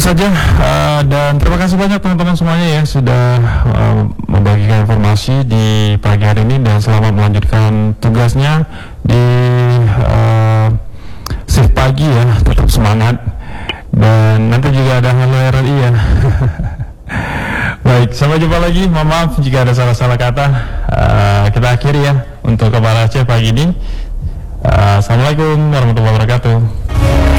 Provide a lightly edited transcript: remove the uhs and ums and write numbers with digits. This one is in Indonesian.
saja, dan terima kasih banyak teman-teman semuanya ya sudah membagikan informasi di pagi hari ini, dan selamat melanjutkan tugasnya di shift pagi ya. Tetap semangat, dan nanti juga ada Halo RRI ya. Baik, sampai jumpa lagi. Mohon maaf jika ada salah-salah kata. Kita akhiri ya untuk Kepala Aceh pagi ini. Assalamualaikum warahmatullahi wabarakatuh.